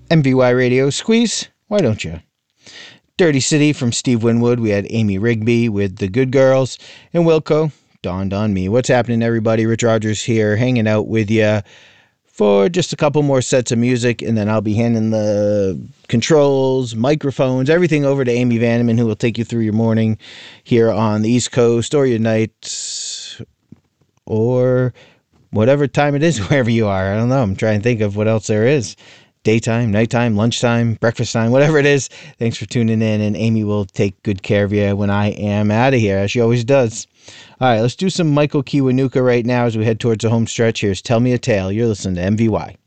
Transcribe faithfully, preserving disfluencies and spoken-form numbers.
M V Y Radio, squeeze, why don't you? Dirty City from Steve Winwood. We had Amy Rigby with The Good Girls, and Wilco, Dawned on Me. What's happening, everybody? Rich Rogers here, hanging out with you for just a couple more sets of music, and then I'll be handing the controls, microphones, everything over to Amy Vandeman, who will take you through your morning here on the East Coast, or your night, or whatever time it is, wherever you are. I don't know. I'm trying to think of what else there is. Daytime, nighttime, lunchtime, breakfast time, whatever it is. Thanks for tuning in, and Amy will take good care of you when I am out of here, as she always does. All right, let's do some Michael Kiwanuka right now as we head towards the home stretch. Here's Tell Me a Tale. You're listening to M V Y.